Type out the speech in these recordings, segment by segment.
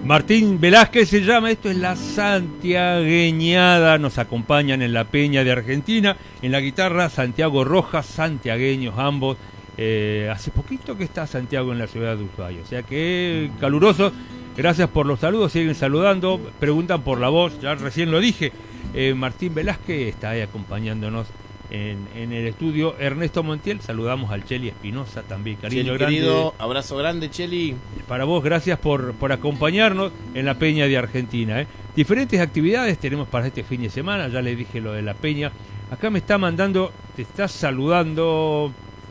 Martín Velázquez se llama, esto es la santiagueñada, nos acompañan en la Peña de Argentina, en la guitarra Santiago Rojas, santiagueños ambos, hace poquito que está Santiago en la ciudad de Ushuaia, o sea que caluroso, gracias por los saludos, siguen saludando, preguntan por la voz, ya recién lo dije, Martín Velázquez está ahí acompañándonos en el estudio. Ernesto Montiel, saludamos al Cheli Espinosa también, cariño Cheli, grande. querido, abrazo grande, Cheli. Para vos, gracias por acompañarnos en la Peña de Argentina. Diferentes actividades tenemos para este fin de semana, ya les dije lo de la Peña. Acá me está mandando, te está saludando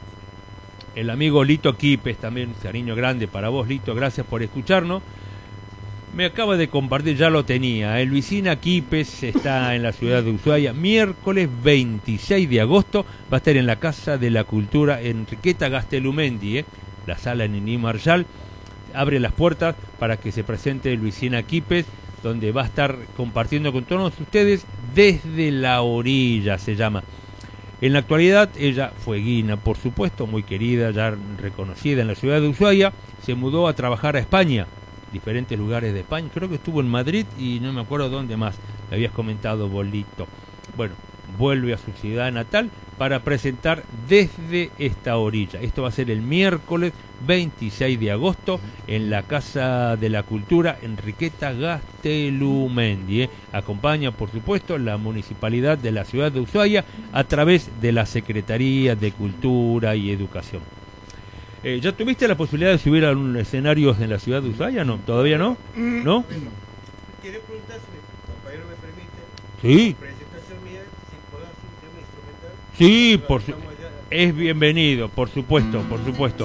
el amigo Lito Quipes, también cariño grande para vos, Lito, gracias por escucharnos. Me acaba de compartir, ya lo tenía, Luisina Quipes está en la ciudad de Ushuaia, miércoles 26 de agosto, va a estar en la Casa de la Cultura Enriqueta Gastelumendi, la sala Nini Marshall, abre las puertas para que se presente Luisina Quipes, donde va a estar compartiendo con todos ustedes Desde la Orilla, se llama. En la actualidad, ella fueguina, por supuesto, muy querida, ya reconocida en la ciudad de Ushuaia, se mudó a trabajar a España, diferentes lugares de España, creo que estuvo en Madrid y no me acuerdo dónde más, me habías comentado, Bolito. Bueno, vuelve a su ciudad natal para presentar Desde esta Orilla. Esto va a ser el miércoles 26 de agosto en la Casa de la Cultura Enriqueta Gastelumendi. Acompaña, por supuesto, la Municipalidad de la ciudad de Ushuaia a través de la Secretaría de Cultura y Educación. ¿Ya tuviste la posibilidad de subir a un escenario en la ciudad de Ushuaia? ¿No? ¿Todavía no? ¿No? Quiero preguntar si mi compañero me permite. Sí. Presentación mía, si puedo hacer un tema instrumental. Sí, es bienvenido, por supuesto, por supuesto.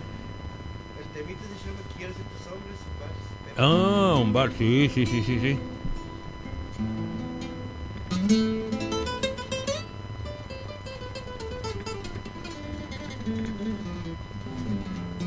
El temita se llama Quiero ser tus hombres, vals. Ah, un bar, sí, sí, sí, sí, sí.